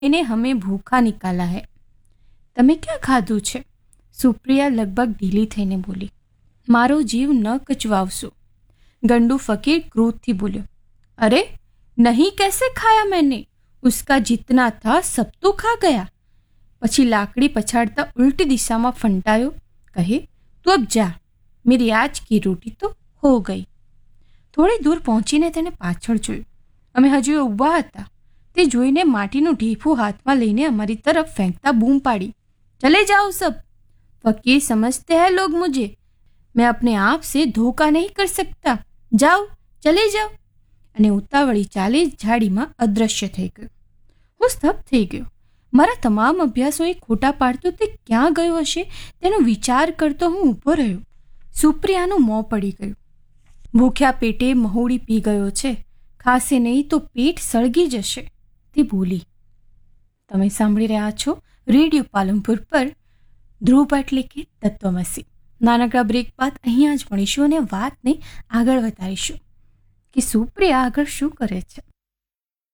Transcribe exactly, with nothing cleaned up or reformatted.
इन्हें हमें भूखा निकाला है। તમે ક્યાં ખાધું છે? સુપ્રિયા લગભગ ઢીલી થઈને બોલી. મારો જીવ ન કચવાવશો. ગંડુ ફકીર ક્રોધથી બોલ્યો. અરે નહીં, कैसे ખાયા मैंने? उसका जितना था सब तो खा गया. પછી લાકડી પછાડતા ઉલટી દિશામાં ફંટાયો. કહે, તું અબ જા, મેરી આજ કી રોટી તો હો ગઈ. થોડી દૂર પહોંચીને તેને પાછળ જોયું. અમે હજુ ઊભા હતા તે જોઈને માટીનું ઢીફું હાથમાં લઈને અમારી તરફ ફેંકતા બૂમ પાડી. ચલે જાઓ સબ, ફકીર સમજતે હૈ લોગ મુझे, मैं अपने आप से धोखा नहीं कर सकता, जाओ चले जाओ. અને ઉતાવળી ચાલે ઝાડીમાં અદૃશ્ય થઈ ગયો. હું સ્તબ્ધ થઈ ગયો. મારા તમામ અભ્યાસોએ ખોટા પાડતો તે ક્યાં ગયો હશે તેનો વિચાર કરતો હું ઊભો રહ્યો. સુપ્રિયાનું મોં પડી ગયું. ભૂખ્યા પેટે મહુડી પી ગયો છે, ખાશે નહીં તો પેટ સળગી જશે, તે બોલી. તમે સાંભળી રહ્યા છો રેડિયો પાલનપુર પર ધ્રુવ એટલે કે તત્વમસી. નાનકડા બ્રેક બાદ અહીંયા જ મળીશું અને વાતને આગળ વધારીશું કે સુપ્રિયા આગળ શું કરે છે.